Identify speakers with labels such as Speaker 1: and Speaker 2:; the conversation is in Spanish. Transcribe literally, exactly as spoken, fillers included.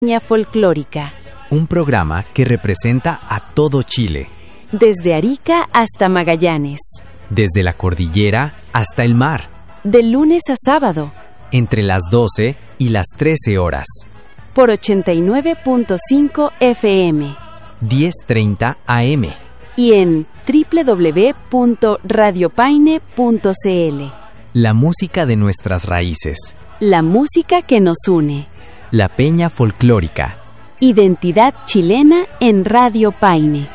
Speaker 1: Peña Folclórica.
Speaker 2: Un programa que representa a todo Chile.
Speaker 1: Desde Arica hasta Magallanes.
Speaker 2: Desde la cordillera hasta el mar.
Speaker 1: De lunes a sábado.
Speaker 2: Entre las doce y las trece horas.
Speaker 1: Por ochenta y nueve punto cinco F M.
Speaker 2: diez treinta A M.
Speaker 1: Y en doble u doble u doble u punto radio paine punto c l.
Speaker 2: La música de nuestras raíces.
Speaker 1: La música que nos une.
Speaker 2: La Peña Folclórica.
Speaker 1: Identidad chilena en Radio Paine.